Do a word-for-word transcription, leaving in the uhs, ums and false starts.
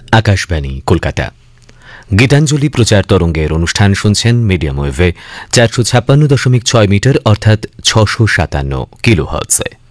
আকাশবাণী কলকাতা। গীতাঞ্জলি প্রচার তরঙ্গের অনুষ্ঠান শুনছেন মিডিয়াম ওয়েভে চারশো ছাপ্পান্ন দশমিক ছয় মিটার অর্থাৎ ছশো সাতান্ন কিলোহার্টজে।